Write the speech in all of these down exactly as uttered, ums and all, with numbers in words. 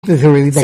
Sí,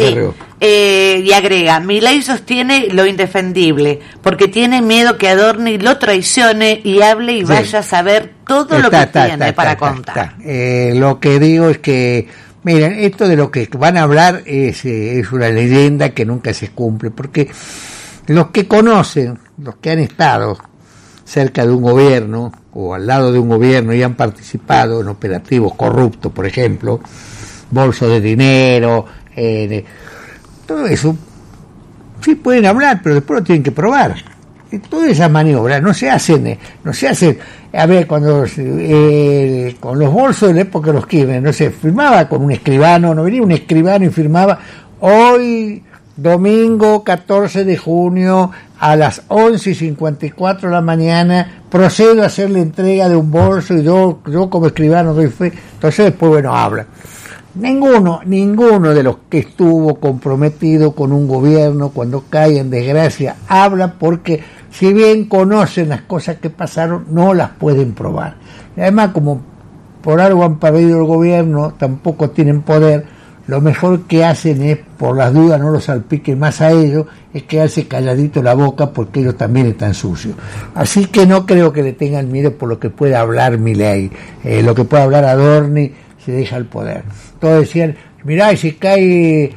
eh, y agrega, Milei sostiene lo indefendible, porque tiene miedo que Adorni lo traicione y hable y sí. vaya a saber todo está, lo que está, tiene está, para está, contar. Está. Eh, lo que digo es que, miren, esto de lo que van a hablar es, eh, es una leyenda que nunca se cumple, porque los que conocen, los que han estado cerca de un gobierno o al lado de un gobierno y han participado en operativos corruptos, por ejemplo, bolsos de dinero, eh, de, todo eso, sí pueden hablar, pero después lo tienen que probar. Y todas esas maniobras no se hacen, no se hacen, a ver, cuando eh, con los bolsos de la época de los Kirchner, no se firmaba con un escribano, no venía un escribano y firmaba, hoy, domingo catorce de junio, a las once y cincuenta y cuatro de la mañana, procedo a hacer la entrega de un bolso y yo, yo como escribano doy fe, entonces después, bueno, habla. Ninguno, ninguno de los que estuvo comprometido con un gobierno cuando cae en desgracia habla, porque si bien conocen las cosas que pasaron, no las pueden probar. Y además, como por algo han perdido el gobierno, tampoco tienen poder, lo mejor que hacen es, por las dudas no los salpiquen más a ellos, es quedarse calladito la boca porque ellos también están sucios. Así que no creo que le tengan miedo por lo que pueda hablar Milei, eh, lo que pueda hablar Adorni, se deja el poder. Todos decían, mirá, y si cae,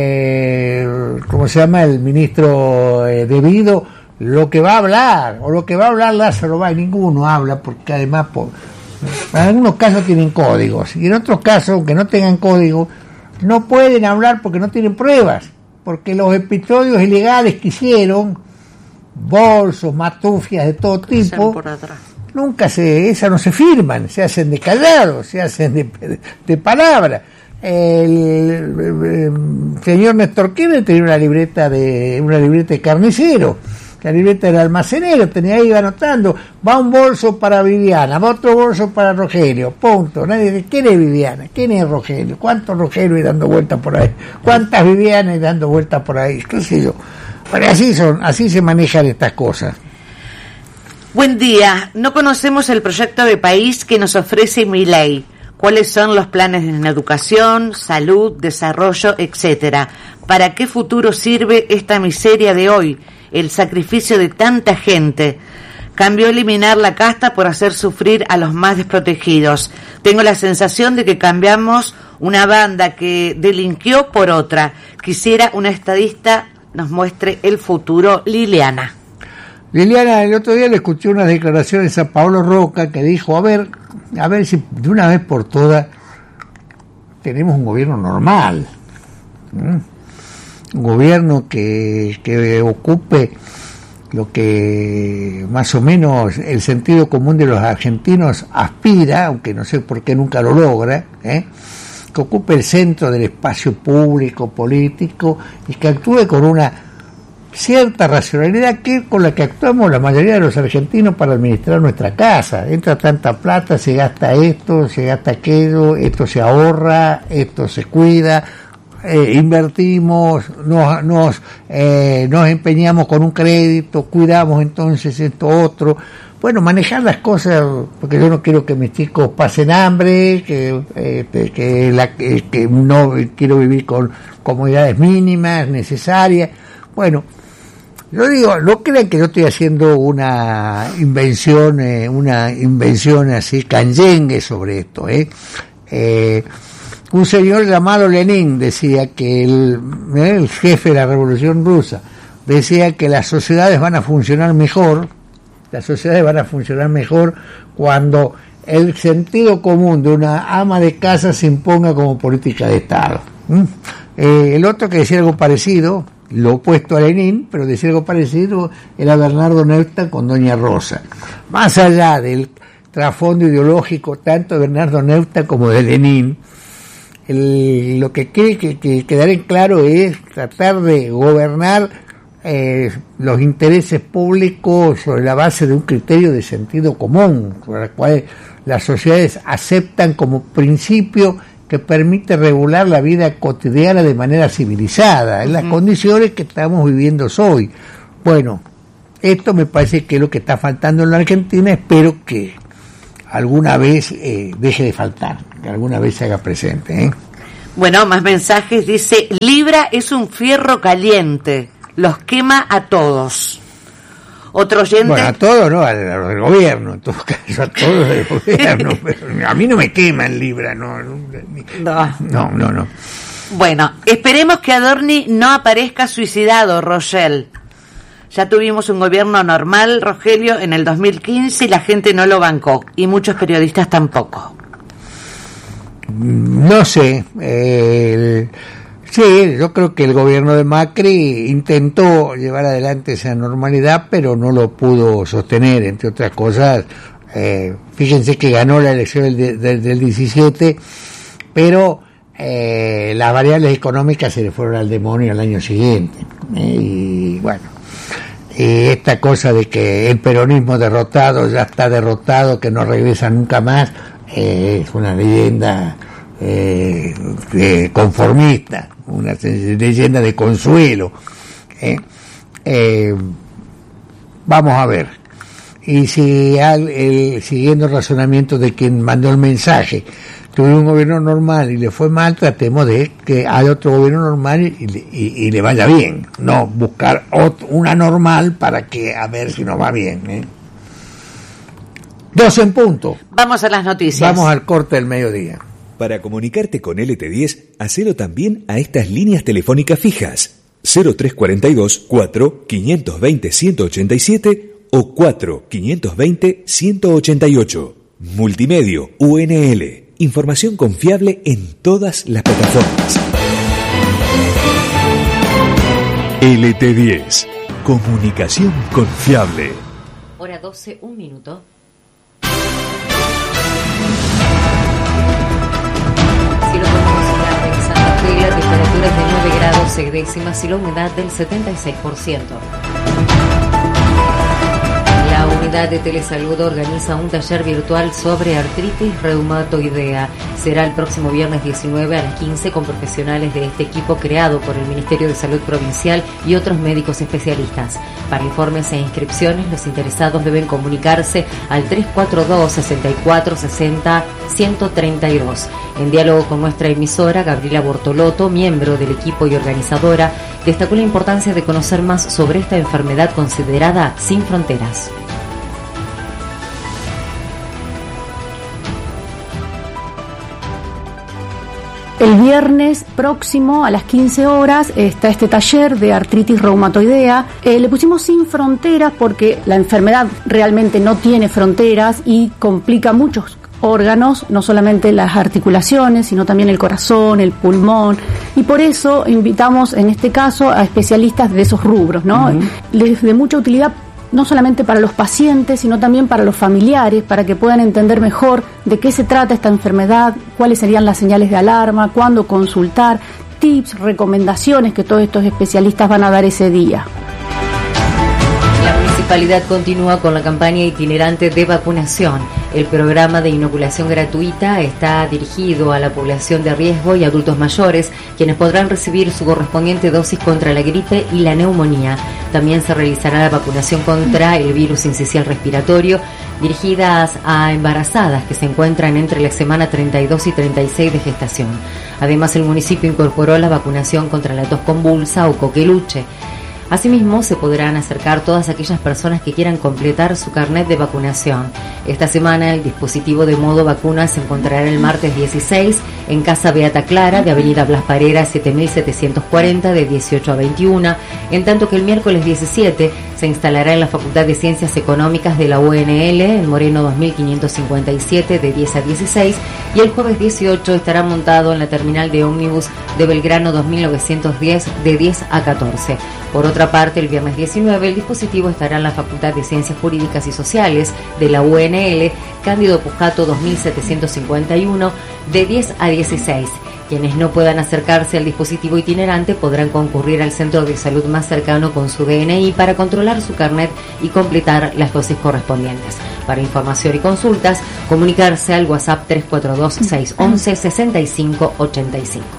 eh, ¿cómo se llama? El ministro eh, debido, lo que va a hablar, o lo que va a hablar Lázaro Báez, ninguno habla, porque además, por, en algunos casos tienen códigos, y en otros casos, aunque no tengan código, no pueden hablar porque no tienen pruebas, porque los episodios ilegales que hicieron, bolsos, matufias de todo tipo, por atrás. Nunca se, esas no se firman, se hacen de callados, se hacen de, de, de palabra. El, el, el señor Néstor Kirchner tenía una libreta de una libreta de carnicero, la libreta del almacenero, tenía ahí, iba anotando, va un bolso para Viviana, va otro bolso para Rogelio, punto. Nadie dice, ¿quién es Viviana? ¿Quién es Rogelio? ¿Cuántos Rogelio hay dando vueltas por ahí? ¿Cuántas Vivianas hay dando vueltas por ahí? ¿Qué sé yo? Pero así son, así se manejan estas cosas. Buen día. No conocemos el proyecto de país que nos ofrece Milei. ¿Cuáles son los planes en educación, salud, desarrollo, etcétera? ¿Para qué futuro sirve esta miseria de hoy? El sacrificio de tanta gente. Cambió eliminar la casta por hacer sufrir a los más desprotegidos. Tengo la sensación de que cambiamos una banda que delinquió por otra. Quisiera una estadista nos muestre el futuro. Liliana. Liliana, el otro día le escuché unas declaraciones a Paolo Roca que dijo, a ver, a ver si de una vez por todas tenemos un gobierno normal, ¿Mm? un gobierno que, que ocupe lo que más o menos el sentido común de los argentinos aspira, aunque no sé por qué nunca lo logra, ¿eh? que ocupe el centro del espacio público, político, y que actúe con una cierta racionalidad que con la que actuamos la mayoría de los argentinos para administrar nuestra casa. Entra tanta plata, se gasta esto, se gasta aquello, esto se ahorra, esto se cuida, eh, invertimos, nos, nos, eh, nos empeñamos con un crédito, cuidamos entonces esto otro. Bueno, manejar las cosas, porque yo no quiero que mis chicos pasen hambre, que, eh, que, la, que, que no quiero vivir con comodidades mínimas, necesarias. Bueno, yo digo, no crean que yo estoy haciendo una invención, eh, una invención así canyengue sobre esto, ¿eh? Eh, un señor llamado Lenin decía que el, el jefe de la Revolución Rusa decía que las sociedades van a funcionar mejor, las sociedades van a funcionar mejor cuando el sentido común de una ama de casa se imponga como política de Estado. ¿Mm? Eh, el otro que decía algo parecido, lo opuesto a Lenin, pero decía algo parecido, era Bernardo Neustadt con Doña Rosa. Más allá del trasfondo ideológico tanto de Bernardo Neustadt como de Lenin, el, lo que quiere que, que quedar en claro es tratar de gobernar eh, los intereses públicos sobre la base de un criterio de sentido común, por el cual las sociedades aceptan como principio que permite regular la vida cotidiana de manera civilizada, en las uh-huh. condiciones que estamos viviendo hoy. Bueno, esto me parece que es lo que está faltando en la Argentina, espero que alguna vez eh, deje de faltar, que alguna vez se haga presente, ¿eh? Bueno, más mensajes. Dice, Libra es un fierro caliente, los quema a todos. Otro oyente... Bueno, a todos, no, a los del gobierno, en todo caso, a todos del gobierno. Pero a mí no me quema el Libra, no. No, no, no. no. Bueno, esperemos que Adorni no aparezca suicidado, Rochelle. Ya tuvimos un gobierno normal, Rogelio, en el dos mil quince y la gente no lo bancó, y muchos periodistas tampoco. No sé, eh, sí, yo creo que el gobierno de Macri intentó llevar adelante esa normalidad, pero no lo pudo sostener, entre otras cosas. Eh, fíjense que ganó la elección del, del, del diecisiete, pero eh, las variables económicas se le fueron al demonio al año siguiente. Eh, y bueno, y esta cosa de que el peronismo derrotado ya está derrotado, que no regresa nunca más, Eh, es una leyenda eh, de conformista, una leyenda de consuelo. Eh, eh, vamos a ver. Y si al, el, siguiendo el razonamiento de quien mandó el mensaje, tuvo un gobierno normal y le fue mal, tratemos de que haya otro gobierno normal y, y, y le vaya bien, no buscar otro, una normal para que a ver si nos va bien. ¿eh? Dos en punto. Vamos a las noticias. Vamos al corte del mediodía. Para comunicarte con L T diez, hacelo también a estas líneas telefónicas fijas. cero tres cuatro dos, cuatro, cinco dos cero, uno ocho siete o cuatro, cinco dos cero, uno ocho ocho. Multimedio U N L. Información confiable en todas las plataformas. L T diez. Comunicación confiable. Hora doce, un minuto. Cielo con nubosidad en Santa Fe, la temperatura es de nueve grados seis décimas y la humedad del setenta y seis por ciento. La unidad de Telesalud organiza un taller virtual sobre artritis reumatoidea. Será el próximo viernes diecinueve a las quince con profesionales de este equipo creado por el Ministerio de Salud Provincial y otros médicos especialistas. Para informes e inscripciones, los interesados deben comunicarse al tres cuatro dos, seis cuatro seis cero, uno tres dos. En diálogo con nuestra emisora, Gabriela Bortolotto, miembro del equipo y organizadora, destacó la importancia de conocer más sobre esta enfermedad considerada sin fronteras. El viernes próximo a las quince horas está este taller de artritis reumatoidea. Eh, le pusimos sin fronteras porque la enfermedad realmente no tiene fronteras y complica muchos órganos, no solamente las articulaciones, sino también el corazón, el pulmón, y por eso invitamos en este caso a especialistas de esos rubros, ¿no? Uh-huh. Les de mucha utilidad no solamente para los pacientes, sino también para los familiares, para que puedan entender mejor de qué se trata esta enfermedad, cuáles serían las señales de alarma, cuándo consultar, tips, recomendaciones que todos estos especialistas van a dar ese día. La municipalidad continúa con la campaña itinerante de vacunación. El programa de inoculación gratuita está dirigido a la población de riesgo y adultos mayores, quienes podrán recibir su correspondiente dosis contra la gripe y la neumonía. También se realizará la vacunación contra el virus sincicial respiratorio, dirigidas a embarazadas que se encuentran entre la semana treinta y dos y treinta y seis de gestación. Además, el municipio incorporó la vacunación contra la tos convulsa o coqueluche. Asimismo, se podrán acercar todas aquellas personas que quieran completar su carnet de vacunación. Esta semana, el dispositivo de modo vacuna se encontrará el martes dieciséis en Casa Beata Clara, de Avenida Blas Parera, siete mil setecientos cuarenta, de dieciocho a veintiuna, en tanto que el miércoles diecisiete se instalará en la Facultad de Ciencias Económicas de la U N L, en Moreno dos mil quinientos cincuenta y siete, de diez a dieciséis, y el jueves dieciocho estará montado en la terminal de ómnibus de Belgrano dos mil novecientos diez, de diez a catorce. Por otra parte, el viernes diecinueve el dispositivo estará en la Facultad de Ciencias Jurídicas y Sociales de la U N L, Cándido Pujato dos mil setecientos cincuenta y uno, de diez a dieciséis. Quienes no puedan acercarse al dispositivo itinerante podrán concurrir al centro de salud más cercano con su D N I para controlar su carnet y completar las dosis correspondientes. Para información y consultas, comunicarse al WhatsApp tres cuatro dos, seis uno uno, seis cinco ocho cinco.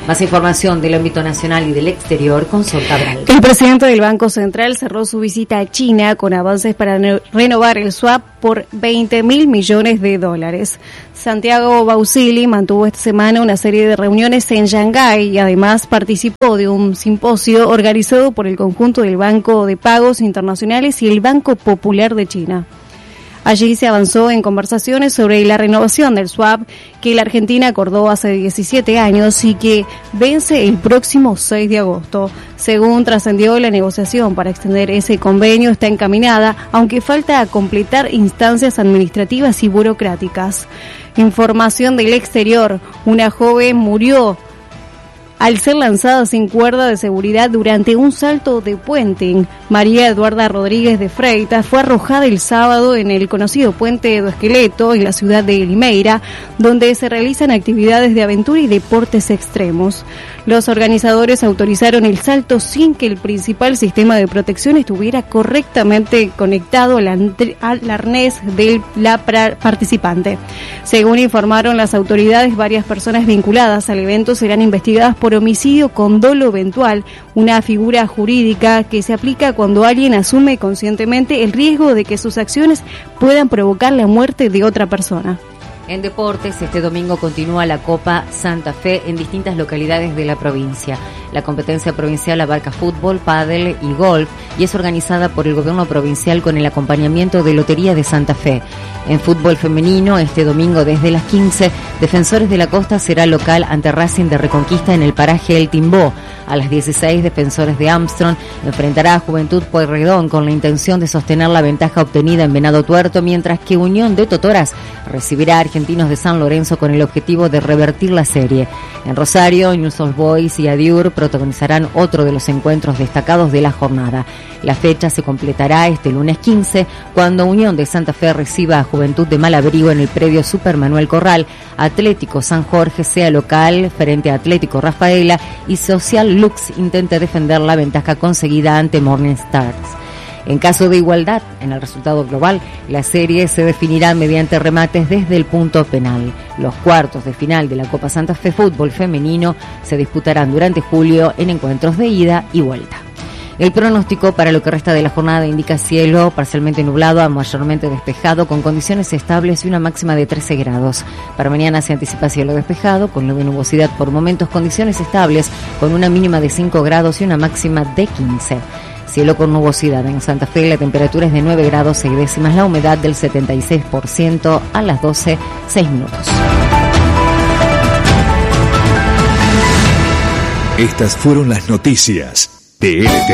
Más información del ámbito nacional y del exterior con Sol Cabral. El presidente del Banco Central cerró su visita a China con avances para ne- renovar el swap por veinte mil millones de dólares. Santiago Bausili mantuvo esta semana una serie de reuniones en Shanghái y además participó de un simposio organizado por el conjunto del Banco de Pagos Internacionales y el Banco Popular de China. Allí se avanzó en conversaciones sobre la renovación del swap que la Argentina acordó hace diecisiete años y que vence el próximo seis de agosto. Según trascendió, la negociación para extender ese convenio está encaminada, aunque falta completar instancias administrativas y burocráticas. Información del exterior. Una joven murió al ser lanzada sin cuerda de seguridad durante un salto de puente. María Eduarda Rodríguez de Freitas fue arrojada el sábado en el conocido puente do Esqueleto en la ciudad de Limeira, donde se realizan actividades de aventura y deportes extremos. Los organizadores autorizaron el salto sin que el principal sistema de protección estuviera correctamente conectado al, andre- al arnés de la pra- participante. Según informaron las autoridades, varias personas vinculadas al evento serán investigadas por por homicidio con dolo eventual, una figura jurídica que se aplica cuando alguien asume conscientemente el riesgo de que sus acciones puedan provocar la muerte de otra persona. En deportes, este domingo continúa la Copa Santa Fe en distintas localidades de la provincia. La competencia provincial abarca fútbol, pádel y golf y es organizada por el gobierno provincial con el acompañamiento de Lotería de Santa Fe. En fútbol femenino, este domingo desde las quince, Defensores de la Costa será local ante Racing de Reconquista en el paraje El Timbó. A las dieciséis, Defensores de Armstrong enfrentará a Juventud Pueyrredón con la intención de sostener la ventaja obtenida en Venado Tuerto, mientras que Unión de Totoras recibirá a Argentinos de San Lorenzo con el objetivo de revertir la serie. En Rosario, News Old Boys y Adiur protagonizarán otro de los encuentros destacados de la jornada. La fecha se completará este lunes quince, cuando Unión de Santa Fe reciba a Juventud de Malabrigo en el predio Super Manuel Corral. Atlético San Jorge sea local frente a Atlético Rafaela y Social Lux intente defender la ventaja conseguida ante Morning Stars. En caso de igualdad en el resultado global, la serie se definirá mediante remates desde el punto penal. Los cuartos de final de la Copa Santa Fe Fútbol Femenino se disputarán durante julio en encuentros de ida y vuelta. El pronóstico para lo que resta de la jornada indica cielo parcialmente nublado a mayormente despejado con condiciones estables y una máxima de trece grados. Para mañana se anticipa cielo despejado con leve nubosidad por momentos, condiciones estables con una mínima de cinco grados y una máxima de quince. Cielo con nubosidad en Santa Fe, la temperatura es de nueve grados seis décimas, la humedad del setenta y seis por ciento a las doce, seis minutos. Estas fueron las noticias de L T